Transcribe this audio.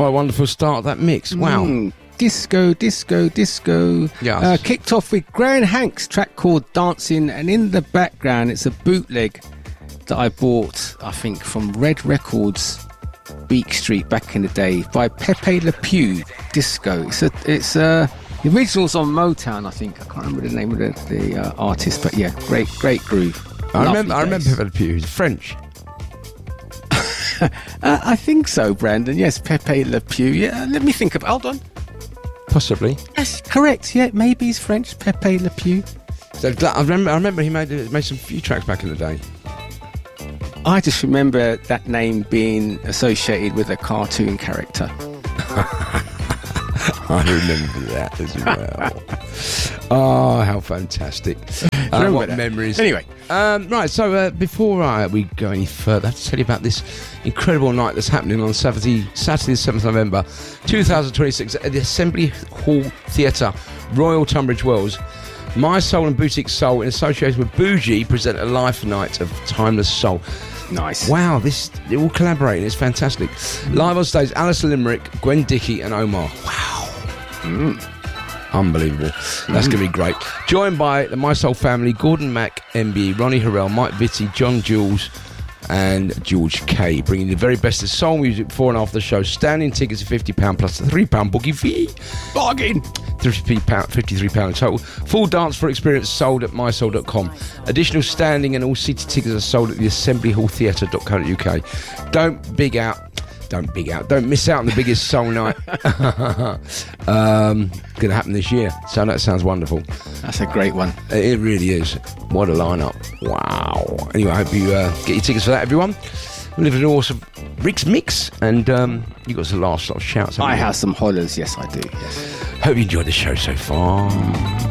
What a wonderful start of that mix. Wow. Disco. Yes. Kicked off with Graham Hanks' track called Dancing, and in the background it's a bootleg that I bought, I think, from Red Records, Beak Street back in the day, by Pepe Le Pew, Disco. It's the original's on Motown, I think. I can't remember the name of the artist, but yeah, great groove. I remember Pepe Le Pew. He's French. I think so, Brandon. Yes, Pepe Le Pew. Yeah, let me think of. Hold on. Possibly. Yes, correct. Yeah, maybe he's French. Pepe Le Pew. So I remember he made some few tracks back in the day. I just remember that name being associated with a cartoon character. I remember that as well. Oh, how fantastic. What memories. Anyway. Right, so before we go any further, I have to tell you about this incredible night that's happening on Saturday the 7th of November 2026 at the Assembly Hall Theatre, Royal Tunbridge Wells. My Soul and Boutique Soul, in association with Bougie, present a live night of timeless soul. Nice. Wow, they're all collaborating. It's fantastic. Live on stage, Alice Limerick, Gwen Dickey and Omar. Wow. Unbelievable. That's going to be great. Joined by the My Soul family, Gordon Mack, MBE, Ronnie Harrell, Mike Vitti, John Jules and George K, bringing the very best of soul music before and after the show. Standing tickets are £50 plus a £3 booking fee. Bargain! £53 in total. Full dance floor experience sold at mysoul.com. Additional standing and all seated tickets are sold at the Assembly Hall Theatre.co.uk. Don't miss out on the biggest soul night. Going to happen this year. So that sounds wonderful. That's a great one. It really is. What a lineup. Wow. Anyway, I hope you get your tickets for that, everyone. We live in an awesome Rick's Mix, and you got some last lot of shouts. I have some hollers. Yes, I do. Yes. Hope you enjoyed the show so far.